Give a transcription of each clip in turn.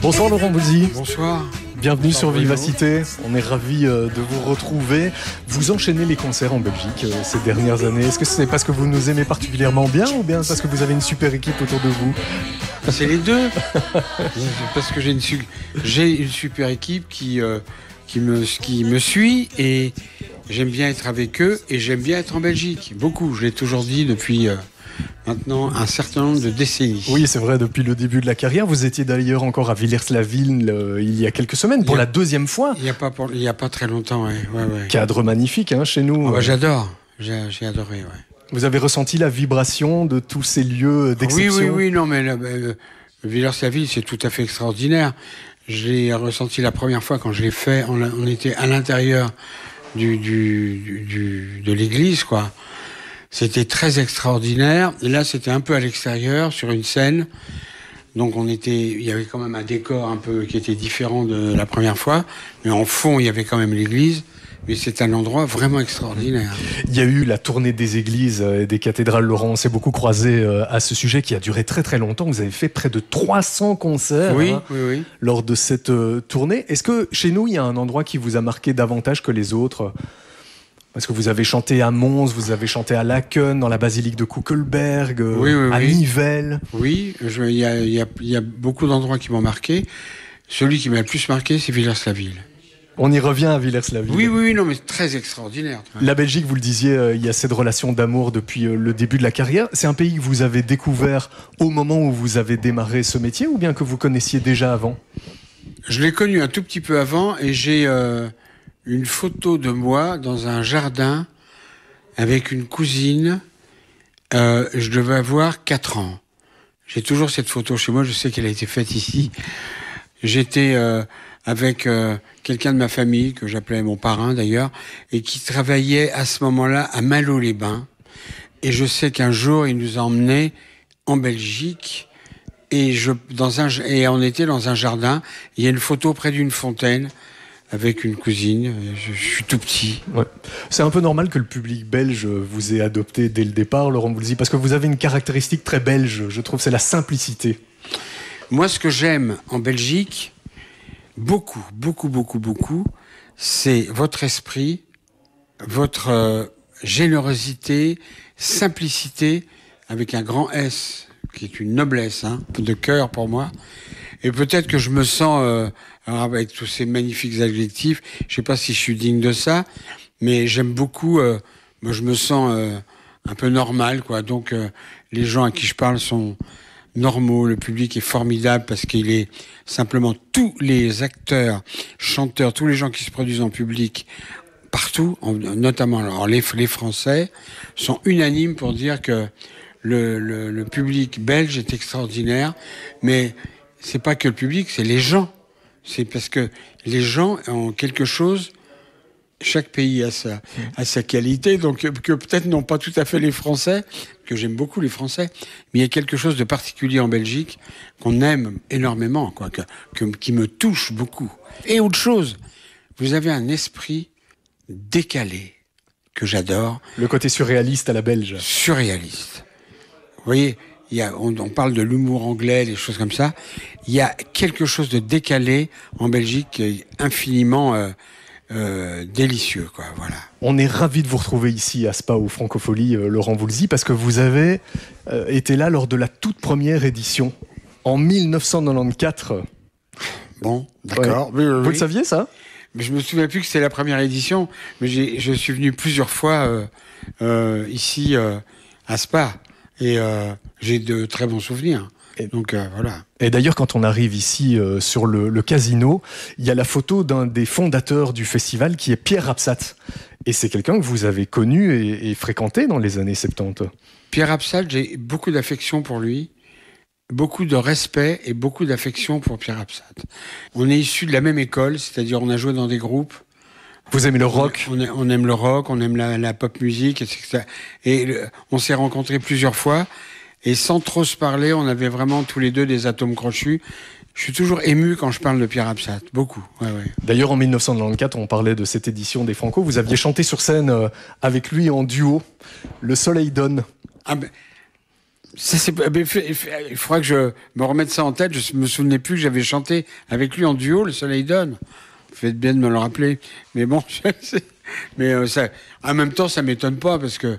Bonsoir Laurent Voulzy. Bonsoir. Bienvenue Bonsoir, sur Bruno. Vivacité. On est ravis de vous retrouver. Vous enchaînez les concerts en Belgique ces dernières années. Est-ce que c'est parce que vous nous aimez particulièrement bien ou bien parce que vous avez une super équipe autour de vous? C'est les deux. Parce que j'ai une super équipe qui me suit et j'aime bien être avec eux et j'aime bien être en Belgique. Beaucoup. Je l'ai toujours dit depuis maintenant un certain nombre de décennies. Oui, c'est vrai, depuis le début de la carrière. Vous étiez d'ailleurs encore à Villers-la-Ville il y a quelques semaines, pour la deuxième fois. Il y a pas très longtemps, ouais. Cadre magnifique hein, chez nous. J'adore. J'ai adoré, ouais. Vous avez ressenti la vibration de tous ces lieux d'exception? Oui, non, mais Villers-la-Ville, c'est tout à fait extraordinaire. Je l'ai ressenti la première fois quand je l'ai fait. On était à l'intérieur de l'église, quoi. C'était très extraordinaire. Et là, c'était un peu à l'extérieur, sur une scène. Donc il y avait quand même un décor un peu qui était différent de la première fois. Mais en fond, il y avait quand même l'église. Mais c'est un endroit vraiment extraordinaire. Il y a eu la tournée des églises et des cathédrales, Laurent. On s'est beaucoup croisé à ce sujet qui a duré très très longtemps. Vous avez fait près de 300 concerts Oui. lors de cette tournée. Est-ce que chez nous, il y a un endroit qui vous a marqué davantage que les autres? Parce que vous avez chanté à Mons, vous avez chanté à Laeken, dans la basilique de Kuckelberg, à Nivelles. Oui, il y a beaucoup d'endroits qui m'ont marqué. Celui qui m'a le plus marqué, c'est Villers-la-Ville. On y revient à Villers-la-Ville. Oui, non, mais très extraordinaire. La Belgique, vous le disiez, il y a cette relation d'amour depuis le début de la carrière. C'est un pays que vous avez découvert au moment où vous avez démarré ce métier ou bien que vous connaissiez déjà avant? Je l'ai connu un tout petit peu avant et j'ai une photo de moi dans un jardin avec une cousine. Je devais avoir 4 ans. J'ai toujours cette photo chez moi, je sais qu'elle a été faite ici. J'étais avec quelqu'un de ma famille, que j'appelais mon parrain d'ailleurs, et qui travaillait à ce moment-là à Malo-les-Bains. Et je sais qu'un jour, il nous a emmenés en Belgique, et on était dans un jardin. Il y a une photo près d'une fontaine, avec une cousine. Je suis tout petit. Ouais. C'est un peu normal que le public belge vous ait adopté dès le départ, Laurent Voulzy, parce que vous avez une caractéristique très belge, je trouve, c'est la simplicité. Moi, ce que j'aime en Belgique, beaucoup, c'est votre esprit, votre générosité, simplicité, avec un grand S, qui est une noblesse, de cœur pour moi. Et peut-être que je me sens, avec tous ces magnifiques adjectifs, je sais pas si je suis digne de ça, mais j'aime beaucoup, moi je me sens un peu normal, quoi. Donc les gens à qui je parle sont normaux, le public est formidable parce qu'il est simplement tous les acteurs, chanteurs, tous les gens qui se produisent en public, partout, notamment alors les Français, sont unanimes pour dire que le public belge est extraordinaire, mais c'est pas que le public, c'est les gens. C'est parce que les gens ont quelque chose. Chaque pays a sa qualité, donc que peut-être n'ont pas tout à fait les Français, que j'aime beaucoup les Français, mais il y a quelque chose de particulier en Belgique qu'on aime énormément, quoi, qui me touche beaucoup. Et autre chose, vous avez un esprit décalé que j'adore. Le côté surréaliste à la belge. Surréaliste. Vous voyez, on parle de l'humour anglais, des choses comme ça. Il y a quelque chose de décalé en Belgique qui est infiniment délicieux, quoi, voilà. On est ravis de vous retrouver ici à Spa, au Francophonie, Laurent Voulzy, parce que vous avez été là lors de la toute première édition, en 1994. Bon, d'accord. Ouais. Oui. Vous le saviez, ça? Mais je me souviens plus que c'était la première édition, mais je suis venu plusieurs fois ici à Spa, et j'ai de très bons souvenirs. Et donc voilà. Et d'ailleurs, quand on arrive ici sur le casino, il y a la photo d'un des fondateurs du festival qui est Pierre Rapsat. Et c'est quelqu'un que vous avez connu et fréquenté dans les années 70. Pierre Rapsat, j'ai beaucoup d'affection pour lui, beaucoup de respect et beaucoup d'affection pour Pierre Rapsat. On est issus de la même école, c'est-à-dire on a joué dans des groupes. Vous aimez le rock? On aime le rock, on aime la pop musique, etc. Et on s'est rencontrés plusieurs fois. Et sans trop se parler, on avait vraiment tous les deux des atomes crochus. Je suis toujours ému quand je parle de Pierre Rapsat, beaucoup. Ouais. D'ailleurs, en 1994, on parlait de cette édition des Franco. Vous aviez chanté sur scène avec lui en duo, Le Soleil donne. Ah ben, Il faudra que je me remette ça en tête. Je me souvenais plus que j'avais chanté avec lui en duo Le Soleil donne. Faites bien de me le rappeler. Mais bon, ça, en même temps, ça m'étonne pas parce que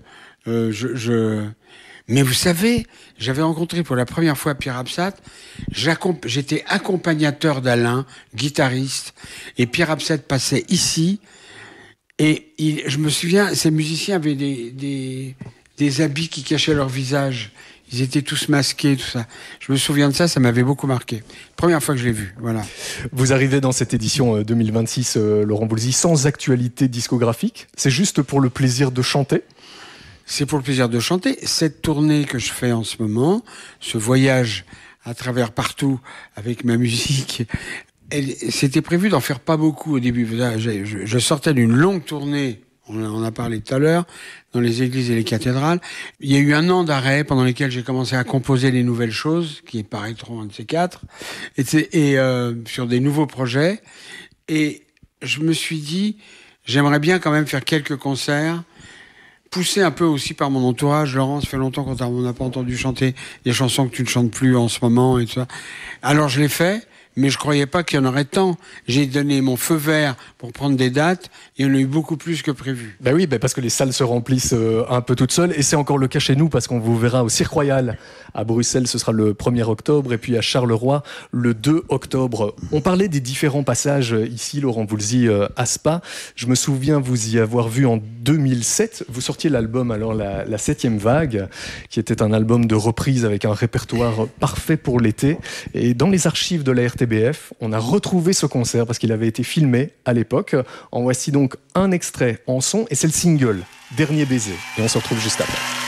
Mais vous savez, j'avais rencontré pour la première fois Pierre Absat. J'étais accompagnateur d'Alain, guitariste, et Pierre Absat passait ici. Et je me souviens, ces musiciens avaient des habits qui cachaient leur visage. Ils étaient tous masqués, tout ça. Je me souviens de ça, ça m'avait beaucoup marqué. Première fois que je l'ai vu, voilà. Vous arrivez dans cette édition 2026, Laurent Voulzy, sans actualité discographique. C'est juste pour le plaisir de chanter? C'est pour le plaisir de chanter. Cette tournée que je fais en ce moment, ce voyage à travers partout avec ma musique, c'était prévu d'en faire pas beaucoup au début. Je sortais d'une longue tournée, on en a parlé tout à l'heure, dans les églises et les cathédrales. Il y a eu un an d'arrêt pendant lesquels j'ai commencé à composer les nouvelles choses, qui paraîtront un de ces quatre, et sur des nouveaux projets. Et je me suis dit, j'aimerais bien quand même faire quelques concerts, poussé un peu aussi par mon entourage. Laurent, ça fait longtemps qu'on n'a pas entendu chanter des chansons que tu ne chantes plus en ce moment et tout ça. Alors je l'ai fait, mais je croyais pas qu'il y en aurait tant. J'ai donné mon feu vert pour prendre des dates, et il y en a eu beaucoup plus que prévu. Ben oui, parce que les salles se remplissent un peu toutes seules, et c'est encore le cas chez nous, parce qu'on vous verra au Cirque Royal à Bruxelles, ce sera le 1er octobre, et puis à Charleroi, le 2 octobre. On parlait des différents passages ici, Laurent Voulzy, à Spa. Je me souviens vous y avoir vu en 2007. Vous sortiez l'album, alors la 7e vague, qui était un album de reprise avec un répertoire parfait pour l'été. Et dans les archives de la RTBF, on a retrouvé ce concert, parce qu'il avait été filmé à l'époque. En voici donc un extrait en son, et c'est le single « Dernier baiser ». Et on se retrouve juste après.